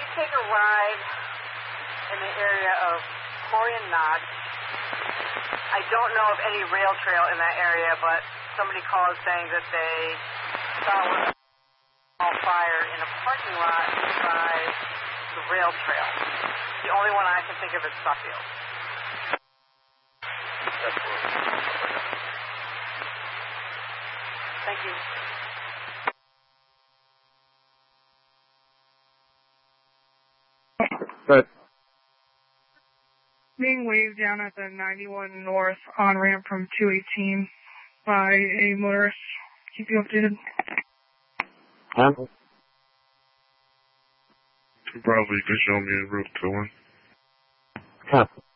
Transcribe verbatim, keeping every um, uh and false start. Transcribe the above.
take a ride in the area of Quarry and Notch. I don't know of any rail trail in that area, but somebody called saying that they saw a small fire in a parking lot by the rail trail. The only one I can think of is Suffield. Thank you. Good. Being waved down at the ninety-one North on-ramp from two eighteen by a motorist. Keep you updated. Huh? Probably you can show me a route to one. Huh.